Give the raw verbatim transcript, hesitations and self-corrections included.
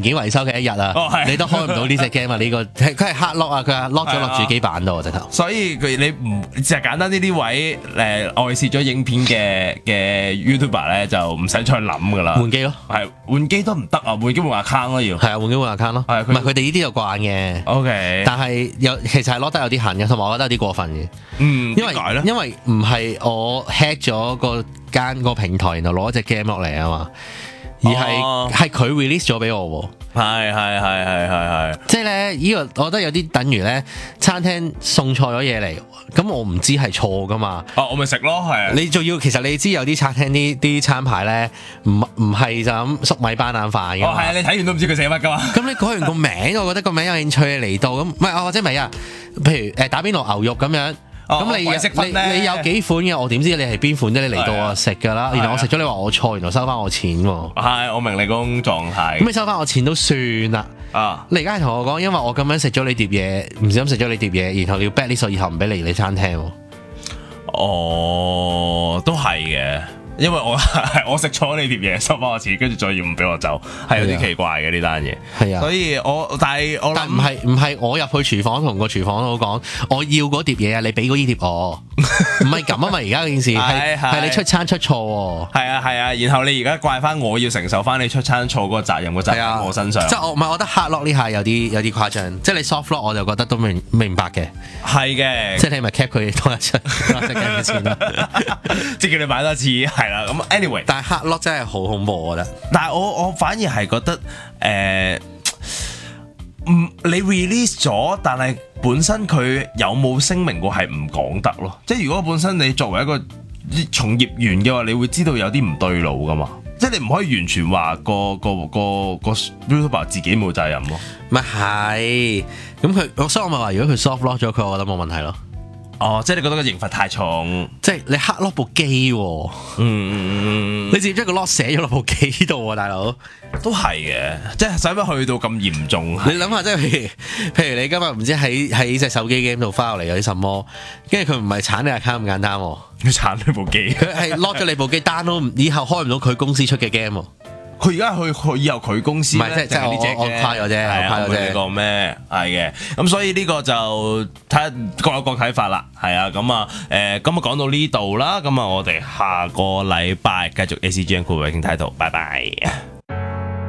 件維修嘅一日啊， 哦係你都開唔到呢隻 game 啊！呢個佢係 hard lock 啊，佢係 lock 咗落主機板度直頭。 所以佢你唔就係簡單呢啲位誒外泄咗影片嘅嘅 YouTuber 咧就唔使再諗噶啦， 換機咯， 係換機都唔得啊，換機換 account 咯要。 係啊，換機換 account 咯， 係佢唔係佢哋呢啲就慣嘅。 OK， 但係有其實係 lock 得有啲痕嘅，同埋我覺得有啲過分嘅， 嗯， 因為點解咧？ 因為唔係我 hack 咗個間個平台，然後攞一隻 game 落嚟啊嘛，而係係佢 release 咗俾我喎。 係係係係係係。 即係咧，呢個我覺得有啲等於咧，餐廳送錯咗嘢嚟，咁我唔知係錯噶嘛。 哦，我咪食咯，係啊。 你仲要其實你知有啲餐廳啲啲餐牌咧，唔唔係就咁粟米斑腩飯嘅。 哦，係啊，你睇完都唔知佢寫乜噶嘛。 咁你改完個名，我覺得個名有興趣嚟到咁，唔係或者唔係啊？譬如誒打邊爐牛肉咁樣。咁、哦、你你你有幾款嘅，我點知你係邊款啫？你嚟到我食㗎啦，然後我食咗你話我錯，然後收翻我錢喎。 係，我明你嗰種狀態。 咁你收翻我錢都算啦。啊！你而家係同我講，因為我咁樣食咗你碟嘢，唔小心食咗你碟嘢，然後你要 back 呢數，以後唔俾嚟你餐廳喎。 哦，都係嘅。因為我我食錯你碟嘢，收翻我錢，跟住再要唔俾我走，係有啲奇怪嘅呢單嘢。係啊，所以我但係我但唔係唔係我入去廚房同個廚房佬講，我要嗰碟嘢啊，你俾嗰呢碟我，唔係咁啊嘛！而家件事係係你出餐出錯喎。 係啊係啊，然後你而家怪翻我要承受翻你出餐錯嗰個責任，個責任喺我身上。 即係我唔係，我覺得 hard lock 呢下有啲有啲誇張，即係你 soft lock 我就覺得都明明白嘅。 係嘅， 即係你咪 cap 佢多一出多一嘅錢咯， 即係叫你買多次。係啦，咁 anyway， 但係 hard lock 真係好恐怖，我覺得。 但係我我反而係覺得誒，唔、呃、你 release 咗，但係本身佢有冇聲明過係唔講得咯？即係如果本身你作為一個從業員嘅話，你會知道有啲唔對路噶嘛？即係你唔可以完全話個個個個 YouTuber 自己冇責任咯。 咪係，咁佢，所以我咪話，如果佢 soft lock 咗佢，我覺得冇問題咯。 哦，即係你覺得個刑罰太重， 即係你 hard lock 部機喎，嗯嗯嗯，你直接將個 lock 寫咗落部機度啊，大佬， 都係嘅，即係使乜去到咁嚴重？ 你諗下，即係譬如譬如你今日唔知喺喺隻手機 game 度翻落嚟有啲什麼，跟住佢唔係鏟你 account 咁簡單， 佢鏟你部機， 佢係 lock 咗你部機 download，以後開唔到佢公司出嘅 game。 佢而家去去以後佢公司咧， 唔係即係即係我我我誇咗啫，我誇咗啫。 呢個咩係嘅？咁所以呢個就睇下各有各睇法啦。係啊，咁啊誒，咁啊講到呢度啦，咁啊我哋下個禮拜繼續 A C G N 酷維傾態度，拜拜。